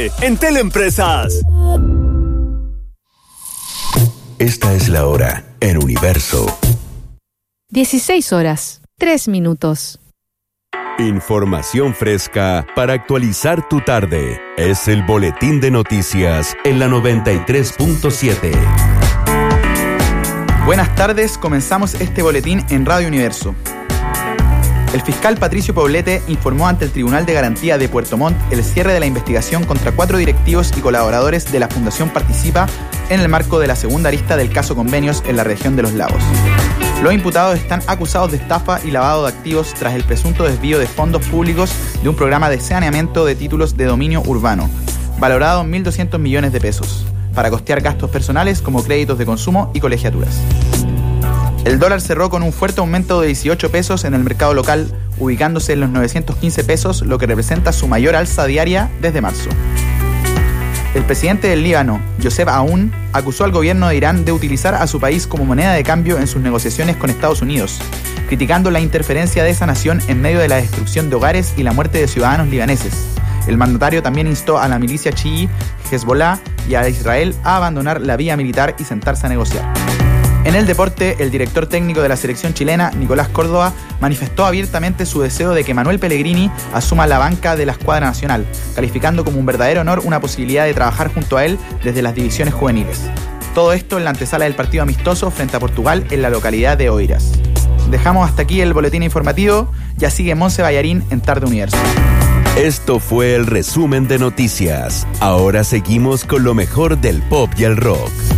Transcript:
En Teleempresas. Esta es la hora en Universo. 16 horas, 3 minutos. Información fresca para actualizar tu tarde. Es el boletín de noticias en la 93.7. Buenas tardes, comenzamos este boletín en Radio Universo. El fiscal Patricio Poblete informó ante el Tribunal de Garantía de Puerto Montt el cierre de la investigación contra 4 directivos y colaboradores de la Fundación Participa en el marco de la segunda arista del caso Convenios en la región de Los Lagos. Los imputados están acusados de estafa y lavado de activos tras el presunto desvío de fondos públicos de un programa de saneamiento de títulos de dominio urbano, valorado en 1.200 millones de pesos, para costear gastos personales como créditos de consumo y colegiaturas. El dólar cerró con un fuerte aumento de 18 pesos en el mercado local, ubicándose en los 915 pesos, lo que representa su mayor alza diaria desde marzo. El presidente del Líbano, Youssef Aoun, acusó al gobierno de Irán de utilizar a su país como moneda de cambio en sus negociaciones con Estados Unidos, criticando la interferencia de esa nación en medio de la destrucción de hogares y la muerte de ciudadanos libaneses. El mandatario también instó a la milicia chií Hezbollah y a Israel a abandonar la vía militar y sentarse a negociar. En el deporte, el director técnico de la selección chilena, Nicolás Córdoba, manifestó abiertamente su deseo de que Manuel Pellegrini asuma la banca de la escuadra nacional, calificando como un verdadero honor una posibilidad de trabajar junto a él desde las divisiones juveniles. Todo esto en la antesala del partido amistoso frente a Portugal en la localidad de Oeiras. Dejamos hasta aquí el boletín informativo. Ya sigue Monse Ballarín en Tarde Universo. Esto fue el resumen de noticias. Ahora seguimos con lo mejor del pop y el rock.